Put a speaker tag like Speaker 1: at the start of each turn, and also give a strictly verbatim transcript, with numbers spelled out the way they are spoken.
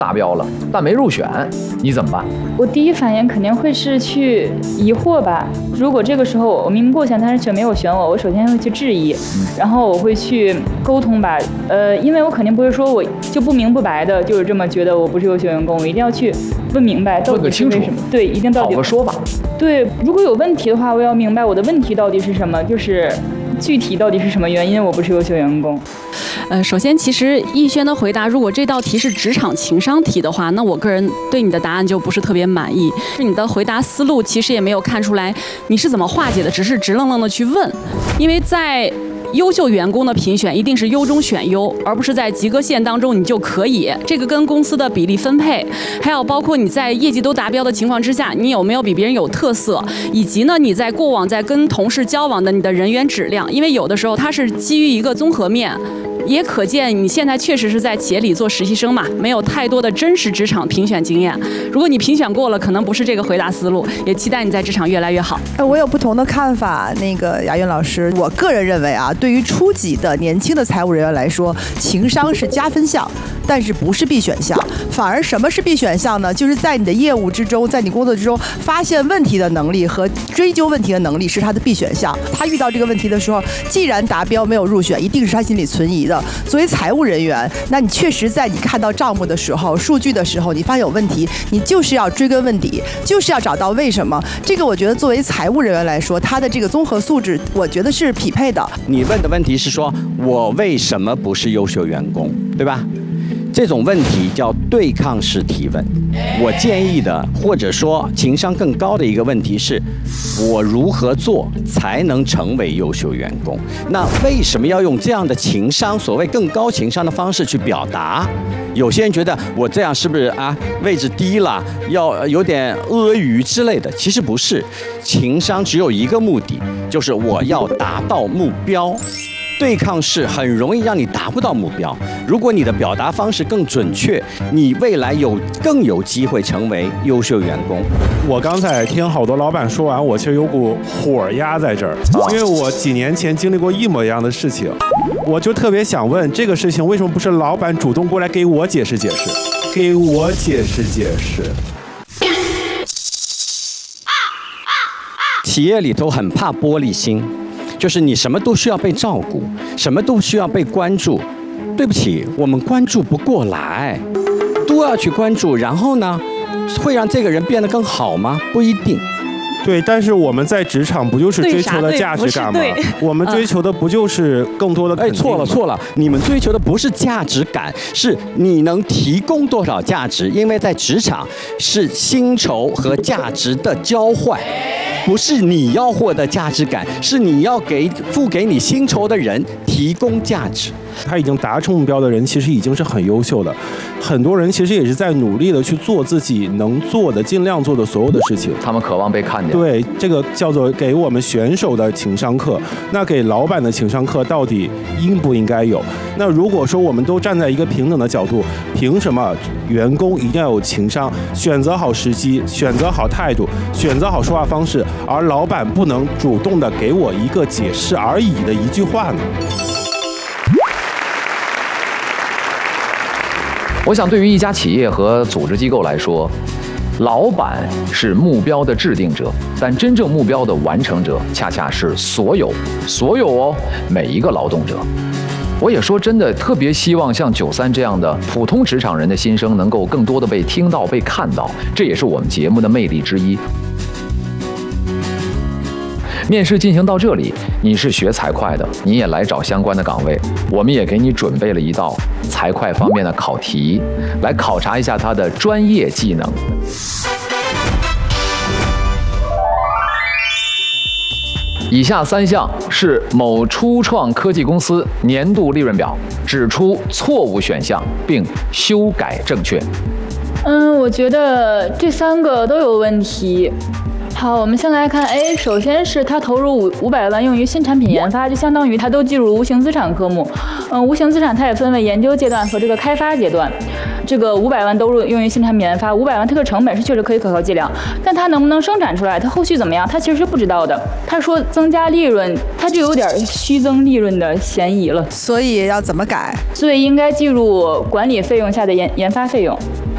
Speaker 1: 达标了，但没入选，你怎么办？
Speaker 2: 我第一反应肯定会是去疑惑吧。如果这个时候我明明过线，但是却没有选我，我首先会去质疑，然后我会去沟通吧。呃，因为我肯定不会说我就不明不白的，就是这么觉得我不是优秀员工，我一定要去问明白到底是为什么。对，一定到底
Speaker 1: 讨个说法。
Speaker 2: 对，如果有问题的话，我要明白我的问题到底是什么，就是具体到底是什么原因我不是优秀员工。
Speaker 3: 呃，首先，其实逸轩的回答，如果这道题是职场情商题的话，那我个人对你的答案就不是特别满意。是你的回答思路其实也没有看出来你是怎么化解的，只是直愣愣的去问。因为在优秀员工的评选一定是优中选优，而不是在及格线当中你就可以。这个跟公司的比例分配，还有包括你在业绩都达标的情况之下，你有没有比别人有特色，以及呢你在过往在跟同事交往的你的人员质量。因为有的时候它是基于一个综合面。也可见你现在确实是在企业里做实习生嘛，没有太多的真实职场评选经验。如果你评选过了，可能不是这个回答思路，也期待你在职场越来越好。
Speaker 4: 我有不同的看法，那个雅云老师，我个人认为啊，对于初级的年轻的财务人员来说，情商是加分项，但是不是必选项。反而什么是必选项呢？就是在你的业务之中，在你工作之中发现问题的能力和追究问题的能力是他的必选项。他遇到这个问题的时候，既然达标没有入选，一定是他心里存疑的。作为财务人员，那你确实在你看到账目的时候、数据的时候，你发现有问题，你就是要追根问底，就是要找到为什么。这个我觉得作为财务人员来说，他的这个综合素质，我觉得是匹配的。
Speaker 5: 你问的问题是说，我为什么不是优秀员工，对吧？这种问题叫对抗式提问。我建议的，或者说情商更高的一个问题是，我如何做才能成为优秀员工？那为什么要用这样的情商，所谓更高情商的方式去表达？有些人觉得我这样是不是啊位置低了，要有点阿谀之类的？其实不是，情商只有一个目的，就是我要达到目标。对抗式很容易让你达不到目标。如果你的表达方式更准确，你未来有更有机会成为优秀员工。
Speaker 6: 我刚才听好多老板说完，我其实有股火压在这儿，因为我几年前经历过一模一样的事情，我就特别想问，这个事情为什么不是老板主动过来给我解释解释，给我解释解释？
Speaker 5: 企业里头很怕玻璃心。就是你什么都需要被照顾，什么都需要被关注。对不起，我们关注不过来，都要去关注。然后呢，会让这个人变得更好吗？不一定。
Speaker 6: 对，但是我们在职场不就是追求的价值感吗？我们追求的不就是更多的肯定？
Speaker 5: 哎，错了错了，你们追求的不是价值感，是你能提供多少价值。因为在职场是薪酬和价值的交换。不是你要获得价值感，是你要给付给你薪酬的人提供价值。
Speaker 6: 他已经达成目标的人，其实已经是很优秀的。很多人其实也是在努力的去做自己能做的、尽量做的所有的事情。
Speaker 1: 他们渴望被看见。
Speaker 6: 对，这个叫做给我们选手的情商课。那给老板的情商课到底应不应该有？那如果说我们都站在一个平等的角度，凭什么员工一定要有情商？选择好时机，选择好态度，选择好说话方式，而老板不能主动的给我一个解释而已的一句话呢？
Speaker 1: 我想，对于一家企业和组织机构来说，老板是目标的制定者，但真正目标的完成者，恰恰是所有所有哦每一个劳动者。我也说真的，特别希望像九三这样的普通职场人的心声能够更多的被听到、被看到，这也是我们节目的魅力之一。面试进行到这里，你是学财会的，你也来找相关的岗位，我们也给你准备了一道财会方面的考题，来考察一下他的专业技能。以下三项是某初创科技公司年度利润表，指出错误选项并修改正确。
Speaker 2: 嗯，我觉得这三个都有问题。好，我们先来看 A， 首先是他投入五五百万用于新产品研发，就相当于他都计入无形资产科目。嗯，无形资产它也分为研究阶段和这个开发阶段。这个五百万都用于新产品研发，五百万它的成本是确实可以可靠计量，但它能不能生产出来，它后续怎么样，它其实是不知道的。他说增加利润，它就有点虚增利润的嫌疑了。
Speaker 4: 所以要怎么改？
Speaker 2: 所以应该计入管理费用下的研研发费用。